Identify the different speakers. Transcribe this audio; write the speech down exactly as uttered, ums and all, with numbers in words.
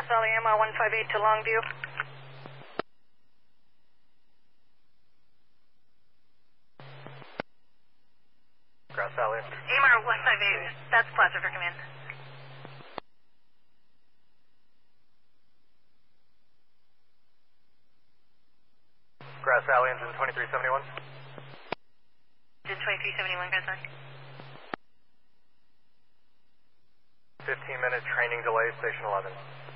Speaker 1: Grass Valley M R one five eight to Longview.
Speaker 2: Grass Valley.
Speaker 1: A M R one five eight, that's Plaza for command.
Speaker 2: Grass Valley, engine twenty-three seventy-one.
Speaker 1: Engine twenty-three seventy-one, Grass Valley.
Speaker 2: fifteen minute training delay, station eleven.